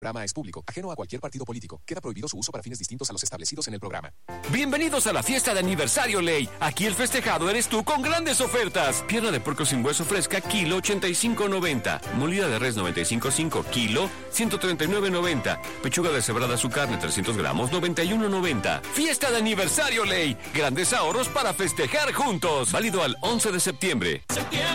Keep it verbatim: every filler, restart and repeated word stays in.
El programa es público, ajeno a cualquier partido político. Queda prohibido su uso para fines distintos a los establecidos en el programa. Bienvenidos a la fiesta de aniversario Ley. Aquí el festejado eres tú con grandes ofertas. Pierna de puerco sin hueso fresca, kilo ochenta y cinco noventa. Molida de res noventa y cinco cinco, kilo ciento treinta y nueve noventa. Pechuga deshebrada su carne trescientos gramos, noventa y uno noventa. Fiesta de aniversario Ley. Grandes ahorros para festejar juntos. Válido al once de septiembre.